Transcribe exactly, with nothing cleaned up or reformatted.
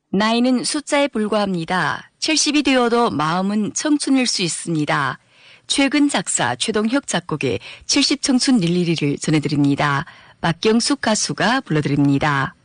나이는 숫자에 불과합니다. 칠십이 되어도 마음은 청춘일 수 있습니다. 최근 작사 최동혁 작곡의 칠십 청춘 일일이를 전해드립니다. 박경숙 가수가 불러드립니다.